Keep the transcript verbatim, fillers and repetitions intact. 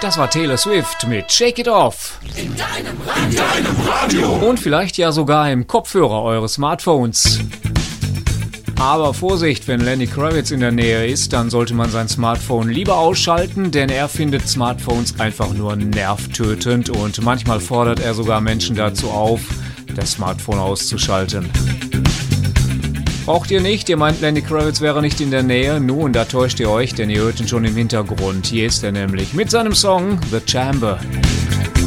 Das war Taylor Swift mit Shake It Off. In deinem Radio. In deinem Radio. Und vielleicht ja sogar im Kopfhörer eures Smartphones. Aber Vorsicht, wenn Lenny Kravitz in der Nähe ist, dann sollte man sein Smartphone lieber ausschalten, denn er findet Smartphones einfach nur nervtötend und manchmal fordert er sogar Menschen dazu auf, das Smartphone auszuschalten. Braucht ihr nicht, ihr meint, Lenny Kravitz wäre nicht in der Nähe? Nun, da täuscht ihr euch, denn ihr hört ihn schon im Hintergrund. Hier ist er nämlich mit seinem Song The Chamber.